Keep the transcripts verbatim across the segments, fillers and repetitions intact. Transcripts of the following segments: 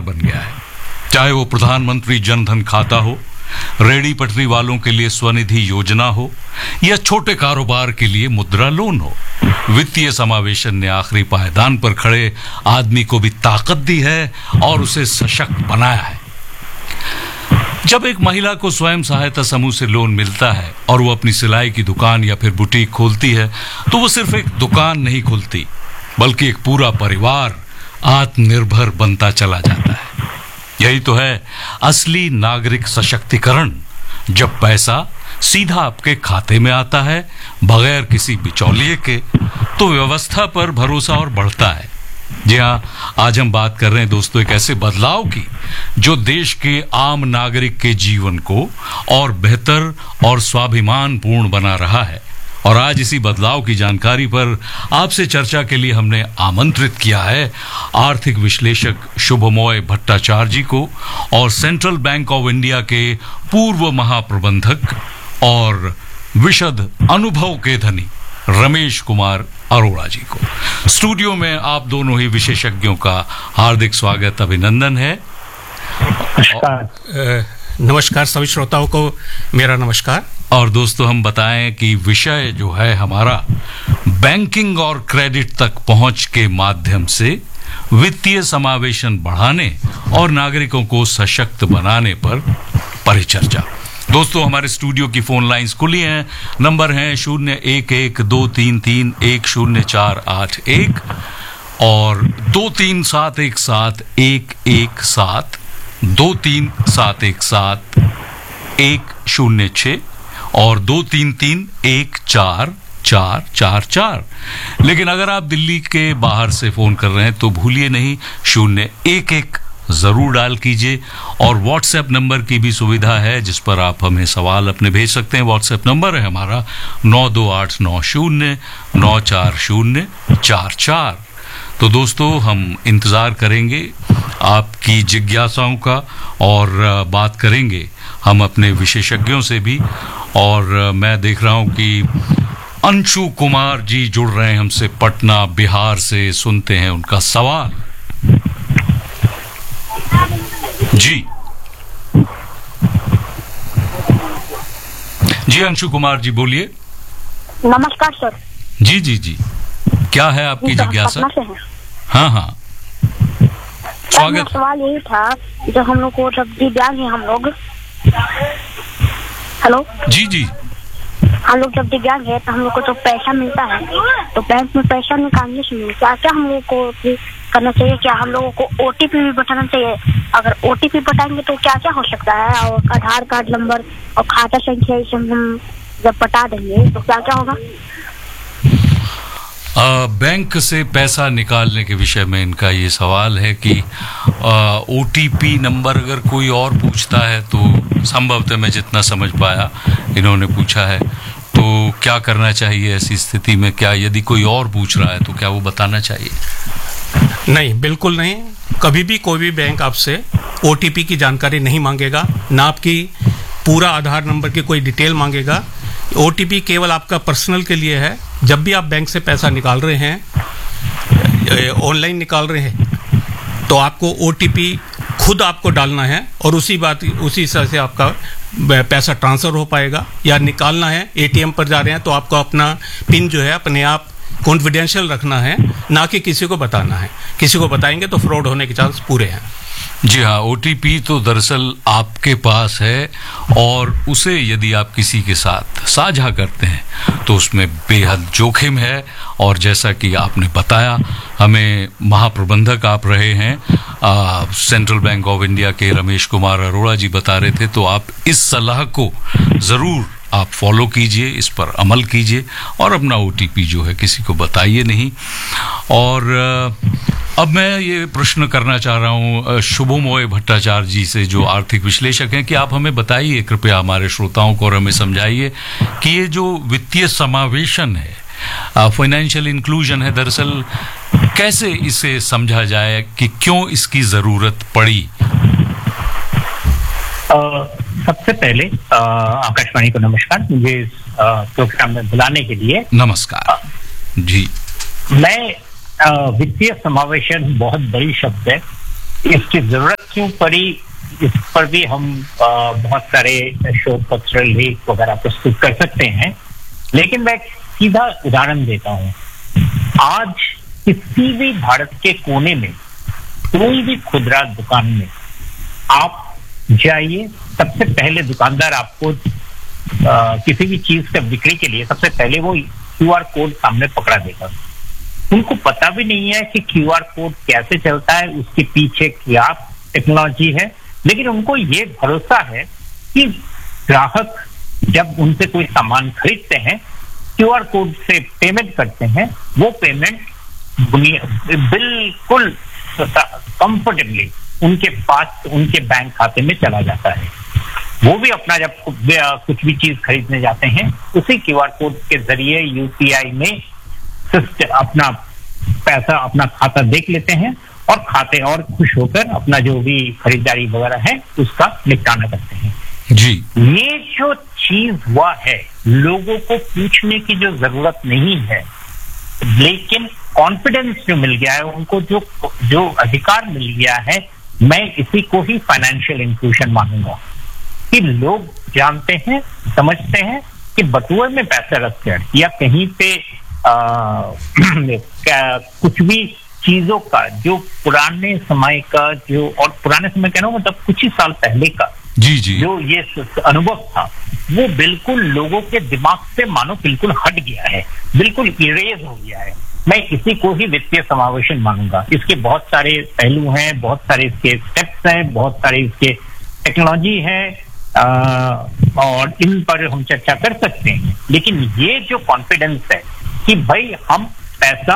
बन गया है। चाहे वो प्रधानमंत्री जनधन खाता हो, रेडी पटरी वालों के लिए स्वनिधि योजना हो या छोटे कारोबार के लिए मुद्रा लोन हो, वित्तीय समावेशन ने आखिरी पायदान पर खड़े आदमी को भी ताकत दी है और उसे सशक्त बनाया है। जब एक महिला को स्वयं सहायता समूह से लोन मिलता है और वो अपनी सिलाई की दुकान या फिर बुटीक खोलती है, तो वो सिर्फ एक दुकान नहीं खोलती, बल्कि एक पूरा परिवार आत्मनिर्भर बनता चला जाता है। यही तो है असली नागरिक सशक्तिकरण, जब पैसा सीधा आपके खाते में आता है बगैर किसी बिचौलिए के, तो व्यवस्था पर भरोसा और बढ़ता है। जी हाँ, आज हम बात कर रहे हैं दोस्तों एक ऐसे बदलाव की जो देश के आम नागरिक के जीवन को और बेहतर और स्वाभिमानपूर्ण बना रहा है। और आज इसी बदलाव की जानकारी पर आपसे चर्चा के लिए हमने आमंत्रित किया है आर्थिक विश्लेषक शुभमोय भट्टाचार्य जी को और सेंट्रल बैंक ऑफ इंडिया के पूर्व महाप्रबंधक और विशद अनुभव के धनी रमेश कुमार अरोड़ा जी को। स्टूडियो में आप दोनों ही विशेषज्ञों का हार्दिक स्वागत, अभिनंदन है। नमस्कार नमस्कार सभी श्रोताओं को मेरा नमस्कार। और दोस्तों हम बताएं कि विषय जो है हमारा बैंकिंग और क्रेडिट तक पहुंच के माध्यम से वित्तीय समावेशन बढ़ाने और नागरिकों को सशक्त बनाने पर परिचर्चा। दोस्तों हमारे स्टूडियो की फोन लाइंस खुली हैं, नंबर हैं शून्य एक एक दो तीन तीन एक शून्य चार आठ एक और दो तीन सात एक सात एक एक सात, दो तीन सात एक सात एक शून्य छः और दो तीन तीन एक चार चार चार चार। लेकिन अगर आप दिल्ली के बाहर से फोन कर रहे हैं तो भूलिए नहीं, शून्य एक एक जरूर डाल कीजिए। और व्हाट्सएप नंबर की भी सुविधा है जिस पर आप हमें सवाल अपने भेज सकते हैं। व्हाट्सएप नंबर है हमारा नौ दो आठ नौ शून्य नौ चार शून्य चार चार। तो दोस्तों हम इंतजार करेंगे आपकी जिज्ञासाओं का और बात करेंगे हम अपने विशेषज्ञों से भी। और मैं देख रहा हूं कि अंशु कुमार जी जुड़ रहे हैं हमसे पटना बिहार से, सुनते हैं उनका सवाल। जी जी अंशु कुमार जी बोलिए। नमस्कार सर। जी जी जी क्या है आपकी जिज्ञासा? हाँ हाँ स्वागत। सवाल यही था, जब हम लोग को जब दिव्यांग है हम लोग, हेलो जी जी हम लोग जब दिव्यांग है तो हम लोग को जो पैसा मिलता है तो बैंक में पैसा निकालने से क्या क्या हम लोग को करना चाहिए? क्या हम लोगों को ओटीपी भी बताना चाहिए? अगर ओटीपी बताएंगे तो क्या क्या हो सकता है? और आधार कार्ड नंबर और खाता संख्या हम जब बता देंगे तो क्या क्या होगा? आ, बैंक से पैसा निकालने के विषय में इनका ये सवाल है कि ओटीपी नंबर अगर कोई और पूछता है तो संभवतः मैं जितना समझ पाया इन्होंने पूछा है, तो क्या करना चाहिए ऐसी स्थिति में? क्या यदि कोई और पूछ रहा है तो क्या वो बताना चाहिए? नहीं, बिल्कुल नहीं। कभी भी कोई भी बैंक आपसे ओटीपी की जानकारी नहीं मांगेगा, ना आपकी पूरा आधार नंबर की कोई डिटेल मांगेगा। ओटीपी केवल आपका पर्सनल के लिए है। जब भी आप बैंक से पैसा निकाल रहे हैं, ऑनलाइन निकाल रहे हैं, तो आपको ओटीपी खुद आपको डालना है और उसी बात उसी हिसाब से आपका पैसा ट्रांसफर हो पाएगा। या निकालना है, एटीएम पर जा रहे हैं तो आपको अपना पिन जो है अपने आप कॉन्फिडेंशियल रखना है, ना कि किसी को बताना है। किसी को बताएंगे तो फ्रॉड होने के चांस पूरे हैं। जी हाँ, ओटीपी तो दरअसल आपके पास है और उसे यदि आप किसी के साथ साझा करते हैं तो उसमें बेहद जोखिम है। और जैसा कि आपने बताया, हमें महाप्रबंधक आप रहे हैं आ, सेंट्रल बैंक ऑफ इंडिया के रमेश कुमार अरोड़ा जी बता रहे थे, तो आप इस सलाह को ज़रूर आप फॉलो कीजिए, इस पर अमल कीजिए और अपना ओटीपी जो है किसी को बताइए नहीं। और अब मैं ये प्रश्न करना चाह रहा हूँ शुभमोय भट्टाचार्य जी से, जो आर्थिक विश्लेषक हैं, कि आप हमें बताइए कृपया हमारे श्रोताओं को और हमें समझाइए कि ये जो वित्तीय समावेशन है, फाइनेंशियल इंक्लूजन है, दरअसल कैसे इसे समझा जाए कि क्यों इसकी जरूरत पड़ी? Uh, सबसे पहले आकाशवाणी को नमस्कार, मुझे इस प्रोग्राम में बुलाने के लिए। नमस्कार जी। मैं वित्तीय समावेशन बहुत बड़ी शब्द है, इसकी जरूरत प्रवासियों पर ही, इस पर भी हम आ, बहुत सारे शोध पत्र लेख वगैरह प्रस्तुत कर सकते हैं, लेकिन मैं सीधा उदाहरण देता हूँ। आज किसी भी भारत के कोने में कोई भी खुदरा दुकान में आप जाइए, सबसे पहले दुकानदार आपको आ, किसी भी चीज का बिक्री के लिए सबसे पहले वो क्यू आर कोड सामने पकड़ा देगा। उनको पता भी नहीं है कि क्यू आर कोड कैसे चलता है, उसके पीछे क्या टेक्नोलॉजी है, लेकिन उनको ये भरोसा है कि ग्राहक जब उनसे कोई सामान खरीदते हैं, क्यू आर कोड से पेमेंट करते हैं, वो पेमेंट बिल्कुल कंफर्टेबली उनके पास, उनके बैंक खाते में चला जाता है। वो भी अपना जब कुछ भी चीज खरीदने जाते हैं, उसी क्यू आर कोड के जरिए यूपीआई में अपना पैसा, अपना खाता देख लेते हैं और खाते और खुश होकर अपना जो भी खरीदारी वगैरह है उसका निपटाना करते हैं। जी, ये जो चीज हुआ है, लोगों को पूछने की जो जरूरत नहीं है, लेकिन कॉन्फिडेंस जो मिल गया है उनको, जो जो अधिकार मिल गया है, मैं इसी को ही फाइनेंशियल इंक्लूजन मानूंगा कि लोग जानते हैं, समझते हैं कि बटुए में पैसा रख कर या कहीं पे आ, कुछ भी चीजों का जो पुराने समय का जो, और पुराने समय कह रहा हूं मतलब कुछ ही साल पहले का जी जी जो ये अनुभव था, वो बिल्कुल लोगों के दिमाग से मानो बिल्कुल हट गया है, बिल्कुल इरेज हो गया है। मैं इसी को ही वित्तीय समावेशन मानूंगा। इसके बहुत सारे पहलू हैं, बहुत सारे इसके स्टेप्स हैं, बहुत सारे इसके टेक्नोलॉजी है, आ, और इन पर हम चर्चा कर सकते हैं। लेकिन ये जो कॉन्फिडेंस है कि भाई हम पैसा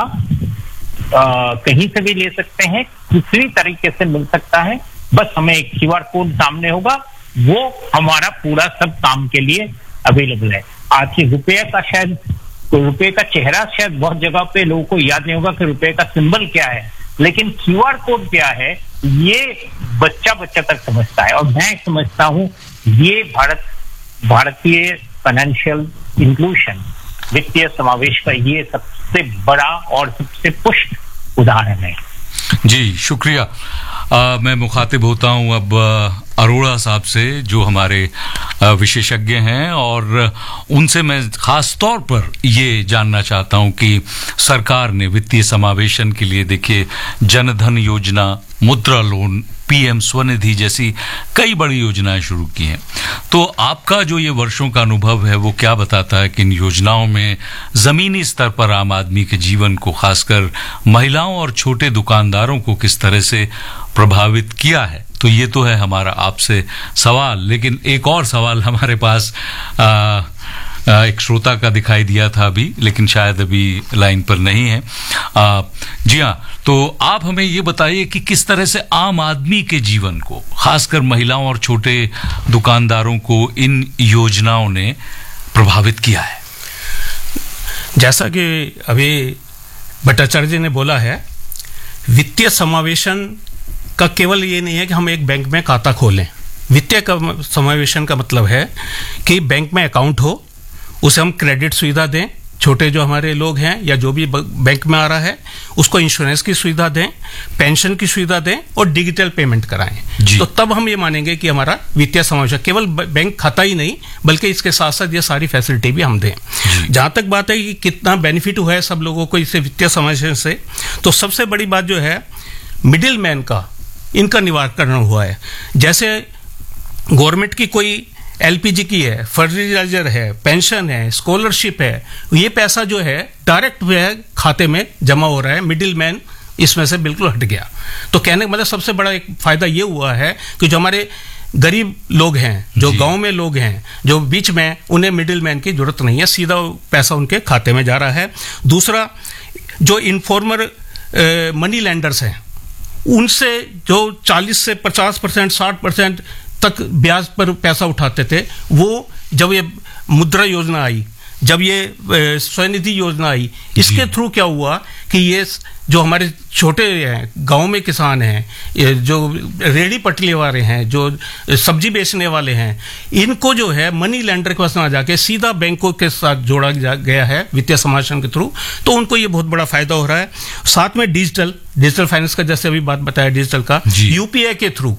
आ, कहीं से भी ले सकते हैं, किसी तरीके से मिल सकता है, बस हमें एक क्यू आर कोड सामने होगा, वो हमारा पूरा सब काम के लिए अवेलेबल है। आज के रुपये का शायद, रुपये का चेहरा शायद बहुत जगह पे लोगों को याद नहीं होगा कि रुपये का सिंबल क्या है, लेकिन क्यू आर कोड क्या है ये बच्चा बच्चा तक समझता है। और मैं समझता हूं ये भारत भारतीय फाइनेंशियल इंक्लूजन, वित्तीय समावेश का ये सबसे बड़ा और सबसे पुष्ट उदाहरण है। जी, शुक्रिया। आ, मैं मुखातिब होता हूं अब अरोड़ा साहब से, जो हमारे विशेषज्ञ हैं, और उनसे मैं खास तौर पर ये जानना चाहता हूं कि सरकार ने वित्तीय समावेशन के लिए, देखिए, जनधन योजना, मुद्रा लोन, पीएम स्वनिधि जैसी कई बड़ी योजनाएं शुरू की हैं। तो आपका जो ये वर्षों का अनुभव है वो क्या बताता है कि इन योजनाओं में जमीनी स्तर पर आम आदमी के जीवन को, खासकर महिलाओं और छोटे दुकानदारों को किस तरह से प्रभावित किया है? तो ये तो है हमारा आपसे सवाल, लेकिन एक और सवाल हमारे पास आ, एक श्रोता का दिखाई दिया था अभी, लेकिन शायद अभी लाइन पर नहीं है। आ, जी हाँ, तो आप हमें ये बताइए कि किस तरह से आम आदमी के जीवन को, खासकर महिलाओं और छोटे दुकानदारों को इन योजनाओं ने प्रभावित किया है। जैसा कि अभी भट्टाचार्य जी ने बोला है, वित्तीय समावेशन का केवल ये नहीं है कि हम एक बैंक में खाता खोलें। वित्तीय समावेशन का मतलब है कि बैंक में अकाउंट हो, उसे हम क्रेडिट सुविधा दें, छोटे जो हमारे लोग हैं या जो भी बैंक में आ रहा है उसको इंश्योरेंस की सुविधा दें, पेंशन की सुविधा दें और डिजिटल पेमेंट कराएं। तो तब हम ये मानेंगे कि हमारा वित्तीय समावेशन, केवल बैंक खाता ही नहीं बल्कि इसके साथ साथ ये सारी फैसिलिटी भी हम दें। जहां तक बात है कि कितना बेनिफिट हुआ है सब लोगों को इससे वित्तीय समावेशन से, तो सबसे बड़ी बात जो है मिडिल मैन का, इनका निवारण हुआ है। जैसे गवर्नमेंट की कोई एलपीजी की है, फर्टिलाइजर है, पेंशन है, स्कॉलरशिप है, ये पैसा जो है डायरेक्ट जो है खाते में जमा हो रहा है, मिडिल मैन इसमें से बिल्कुल हट गया। तो कहने का मतलब सबसे बड़ा एक फायदा ये हुआ है कि जो हमारे गरीब लोग हैं, जो गांव में लोग हैं, जो बीच में, उन्हें मिडिल मैन की जरूरत नहीं है, सीधा पैसा उनके खाते में जा रहा है। दूसरा, जो इनफॉर्मर मनी लैंडर्स हैं, उनसे जो चालीस से पचास परसेंट साठ परसेंट तक ब्याज पर पैसा उठाते थे, वो जब ये मुद्रा योजना आई, जब ये स्वनिधि योजना आई, इसके थ्रू क्या हुआ कि ये जो हमारे छोटे हैं, गांव में किसान हैं, जो रेडी पटले वाले हैं, जो सब्जी बेचने वाले हैं, इनको जो है मनी लैंडर के पास ना जाके सीधा बैंकों के साथ जोड़ा गया है वित्तीय समावेशन के थ्रू, तो उनको ये बहुत बड़ा फायदा हो रहा है। साथ में डिजिटल डिजिटल फाइनेंस का, जैसे अभी बात बताया डिजिटल का, यूपीआई के थ्रू